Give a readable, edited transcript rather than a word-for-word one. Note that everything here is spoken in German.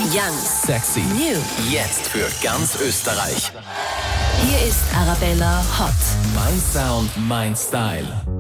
Young, Sexy, New. jetzt für ganz Österreich. Hier ist Arabella Hot. Mein Sound, mein Style.